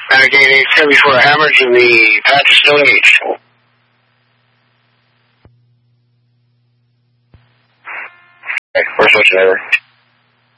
Renegade 874 Hammers, and the patch is still engaged. Okay, we're switching over.